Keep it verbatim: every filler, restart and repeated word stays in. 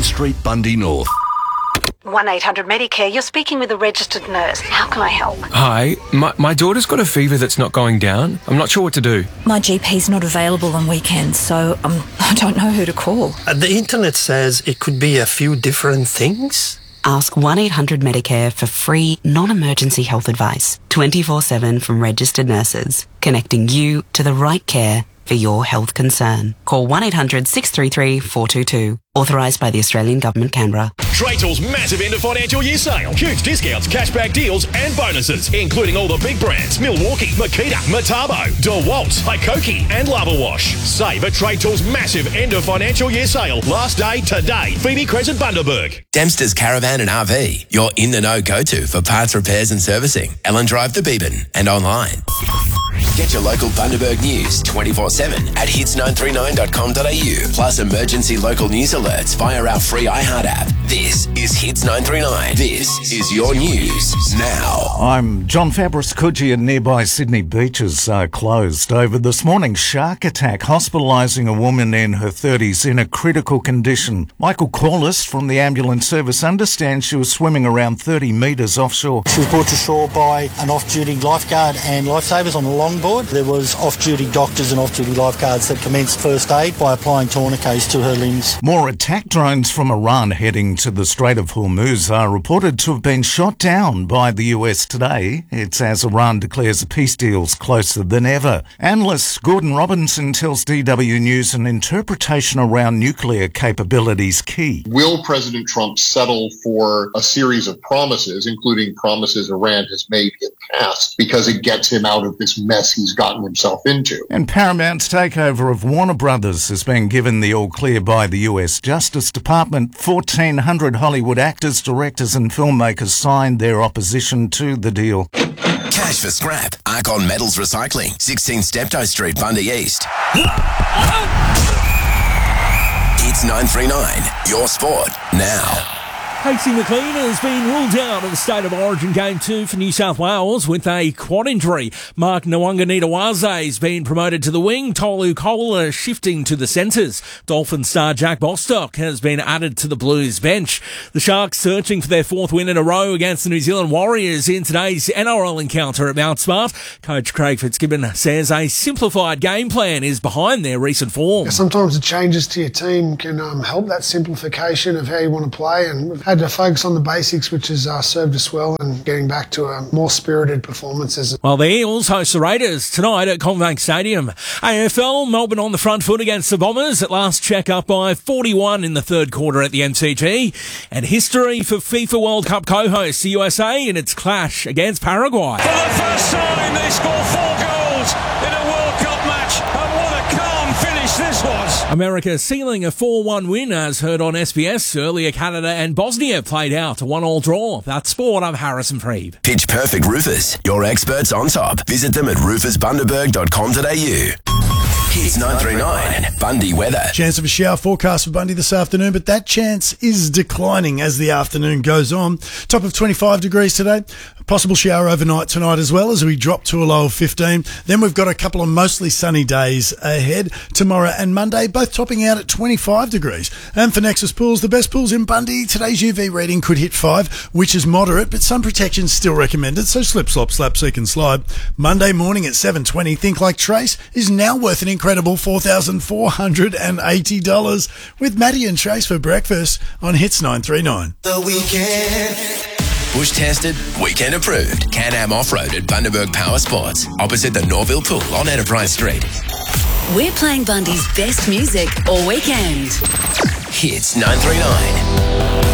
Street, Bundy North. one eight hundred Medicare, you're speaking with a registered nurse. How can I help? Hi, my, my daughter's got a fever that's not going down. I'm not sure what to do. My G P's not available on weekends, so um, I don't know who to call. Uh, the internet says it could be a few different things. Ask one eight hundred Medicare for free, non-emergency health advice. twenty-four seven from registered nurses, connecting you to the right care for your health concern. Call one eight hundred six three three four two two. Authorised by the Australian Government, Canberra. Trator's massive end of financial year sale. Huge discounts, cashback deals and bonuses, including all the big brands. Milwaukee, Makita, Metabo, DeWalt, Hikoki and Lava Wash. Save at Trator's massive end of financial year sale. Last day today. Phoebe Crescent, Bundaberg. Dempster's Caravan and R V. Your in-the-know go-to for parts repairs and servicing. Ellen Drive to Beebyn and online. Get your local Bundaberg news twenty-four seven at hits nine three nine dot com dot a u. Plus emergency local news alerts via our free iHeart app. This is Hits nine three nine. This is your news now. I'm John Fabris. Coogee and nearby Sydney beaches are closed over this morning's shark attack, hospitalising a woman in her thirties in a critical condition. Michael Corliss from the ambulance service understands she was swimming around thirty metres offshore. She was brought to shore by an off-duty lifeguard and lifesavers on the longboard. There was off-duty doctors and off-duty lifeguards that commenced first aid by applying tourniquets to her limbs. More attack drones from Iran heading to the Strait of Hormuz are reported to have been shot down by the U S today. It's as Iran declares a peace deal's closer than ever. Analyst Gordon Robinson tells D W News an interpretation around nuclear capabilities key. Will President Trump settle for a series of promises, including promises Iran has made in the past, because it gets him out of this mess he's gotten himself into? And Paramount's takeover of Warner Brothers has been given the all-clear by the U S Justice Department. fourteen hundred Hollywood actors, directors and filmmakers signed their opposition to the deal. Cash for scrap. Arcon Metals Recycling. sixteen Steptoe Street, Bundy East. Hits nine three nine. Your sport now. Casey McLean has been ruled out of the State of Origin Game two for New South Wales with a quad injury. Mark Nwanganitawaze has been promoted to the wing. Tolu Kola shifting to the centres. Dolphin star Jack Bostock has been added to the Blues bench. The Sharks searching for their fourth win in a row against the New Zealand Warriors in today's N R L encounter at Mount Smart. Coach Craig Fitzgibbon says a simplified game plan is behind their recent form. Yeah, sometimes the changes to your team can um, help that simplification of how you want to play, and we've had to focus on the basics, which has uh, served us well, and getting back to a more spirited performances. Well, the Eels host the Raiders tonight at Combank Stadium. A F L, Melbourne on the front foot against the Bombers. At last check up by forty-one in the third quarter at the M C G. And history for FIFA World Cup co-hosts the U S A in its clash against Paraguay. For the first time, they score four goals in a World Cup match. And what a calm finish this was. America sealing a four one win, as heard on S B S. Earlier, Canada and Bosnia played out a one-all draw. That's sport. I'm Harrison Freeb. Pitch Perfect Roofers. Your experts on top. Visit them at roofers bundaberg dot com dot a u. Hits nine three nine. Bundy weather. Chance of a shower forecast for Bundy this afternoon, but that chance is declining as the afternoon goes on. Top of twenty-five degrees today. A possible shower overnight tonight as well, as we drop to a low of fifteen. Then we've got a couple of mostly sunny days ahead tomorrow and Monday, both topping out at twenty-five degrees. And for Nexus Pools, the best pools in Bundy, today's U V reading could hit five, which is moderate, but sun protection still recommended, so slip, slop, slap, seek and slide. Monday morning at seven twenty, Think Like Trace is now worth an incredible four thousand four hundred eighty dollars with Maddie and Trace for breakfast on Hits nine three nine. The weekend. Bush tested, weekend approved. Can-Am Off-Road at Bundaberg Power Sports, opposite the Norville Pool on Enterprise Street. We're playing Bundy's best music all weekend. Hits nine three nine.